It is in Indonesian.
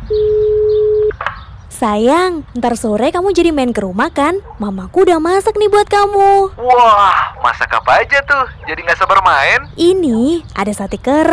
Sayang, ntar sore kamu jadi main ke rumah kan? Mamaku udah masak nih buat kamu. Wah, masak apa aja tuh? Jadi gak sabar main. Ini ada sate kerang